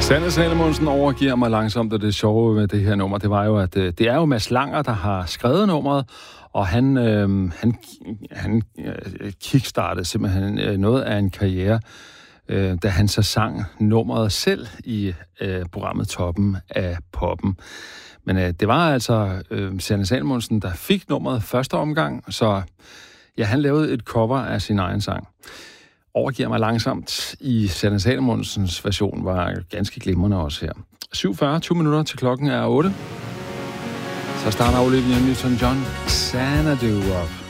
Sanne Salomonsen overgiver mig langsomt, og det sjove med det her nummer, det var jo, at det er jo Mads Langer, der har skrevet nummeret, og han kickstartede simpelthen noget af en karriere, da han så sang nummeret selv i programmet Toppen af Poppen. Men det var altså Sanne Salomonsen, der fik nummeret første omgang, så ja, han lavede et cover af sin egen sang. Overgiver mig langsomt i Sanne Salomonsens version var ganske glimrende også her. 7:40, 2 minutter til klokken er 8. Så starter Olivia Newton-John, Xanadu op.